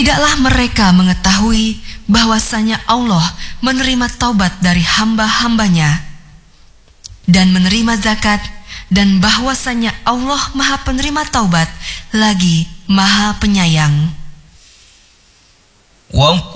Tidaklah mereka mengetahui bahwasanya Allah menerima taubat dari hamba-hambanya dan menerima zakat, dan bahwasanya Allah Maha Penerima taubat lagi Maha Penyayang.